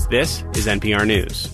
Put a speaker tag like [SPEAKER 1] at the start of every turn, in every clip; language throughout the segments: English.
[SPEAKER 1] This is NPR News.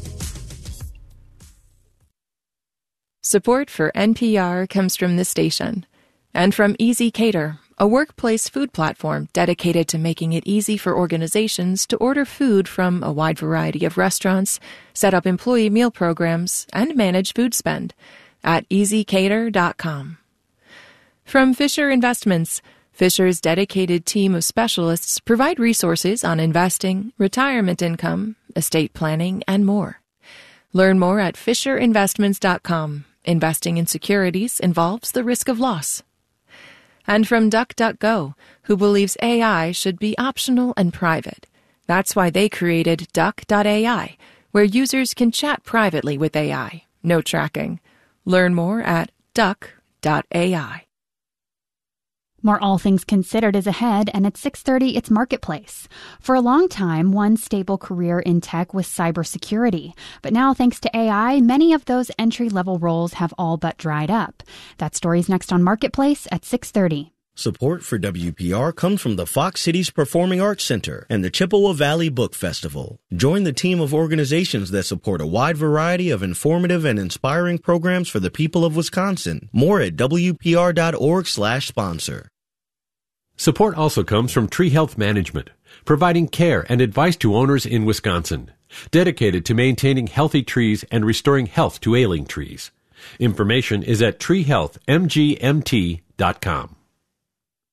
[SPEAKER 2] Support for NPR comes from this station and from Easy Cater, a workplace food platform dedicated to making it easy for organizations to order food from a wide variety of restaurants, set up employee meal programs, and manage food spend at easycater.com. From Fisher Investments, Fisher's dedicated team of specialists provide resources on investing, retirement income, estate planning, and more. Learn more at fisherinvestments.com. Investing in securities involves the risk of loss. And from DuckDuckGo, who believes AI should be optional and private. That's why they created Duck.ai, where users can chat privately with AI. No tracking. Learn more at Duck.ai.
[SPEAKER 3] More All Things Considered is ahead, and at 6:30, it's Marketplace. For a long time, one stable career in tech was cybersecurity. But now, thanks to AI, many of those entry-level roles have all but dried up. That story's next on Marketplace at 6:30.
[SPEAKER 4] Support for WPR comes from the Fox Cities Performing Arts Center and the Chippewa Valley Book Festival. Join the team of organizations that support a wide variety of informative and inspiring programs for the people of Wisconsin. More at WPR.org/sponsor.
[SPEAKER 5] Support also comes from Tree Health Management, providing care and advice to owners in Wisconsin, dedicated to maintaining healthy trees and restoring health to ailing trees. Information is at treehealthmgmt.com.